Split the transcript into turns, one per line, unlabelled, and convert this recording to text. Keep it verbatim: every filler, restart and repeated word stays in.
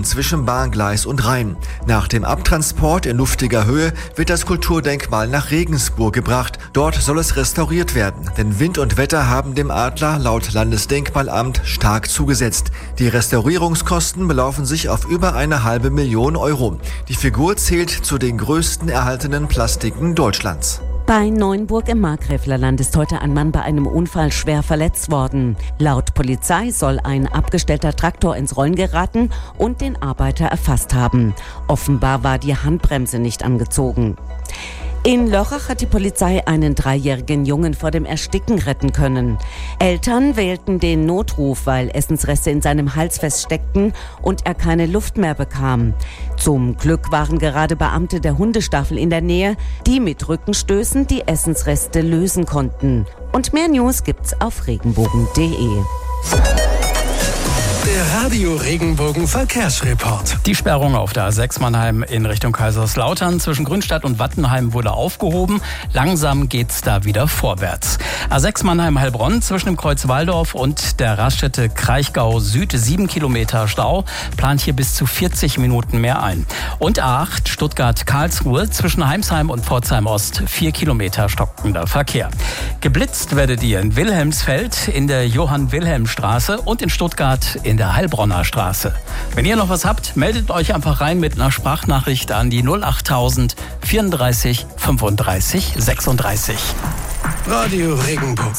zwischen Bahngleis und Rhein. Nach dem Abtransport in luftiger Höhe wird das Kulturdenkmal nach Regensburg gebracht. Dort soll es restauriert werden, denn Wind und Wetter haben dem Adler laut Landesdenkmalamt stark zugesetzt. Die Restaurierungskosten belaufen sich auf über eine halbe Million Euro. Die Figur zählt zu den größten erhaltenen Plastiken Deutschlands.
Bei Neuenburg im Markgräflerland ist heute ein Mann bei einem Unfall schwer verletzt worden. Laut Polizei soll ein abgestellter Traktor ins Rollen geraten und den Arbeiter erfasst haben. Offenbar war die Handbremse nicht angezogen. In Lörrach hat die Polizei einen dreijährigen Jungen vor dem Ersticken retten können. Eltern wählten den Notruf, weil Essensreste in seinem Hals feststeckten und er keine Luft mehr bekam. Zum Glück waren gerade Beamte der Hundestaffel in der Nähe, die mit Rückenstößen die Essensreste lösen konnten. Und mehr News gibt's auf regenbogen punkt de.
Der Radio Regenbogen Verkehrsreport.
Die Sperrung auf der A sechs Mannheim in Richtung Kaiserslautern zwischen Grünstadt und Wattenheim wurde aufgehoben. Langsam geht's da wieder vorwärts. A sechs Mannheim-Heilbronn zwischen dem Kreuz Walldorf und der Raststätte Kraichgau Süd sieben Kilometer Stau, plant hier bis zu vierzig Minuten mehr ein. Und A acht Stuttgart-Karlsruhe zwischen Heimsheim und Pforzheim Ost vier Kilometer stockender Verkehr. Geblitzt werdet ihr in Wilhelmsfeld in der Johann-Wilhelm-Straße und in Stuttgart in der Heilbronner Straße. Wenn ihr noch was habt, meldet euch einfach rein mit einer Sprachnachricht an die null achttausend vierunddreißig fünfunddreißig sechsunddreißig.
Radio Regenbogen.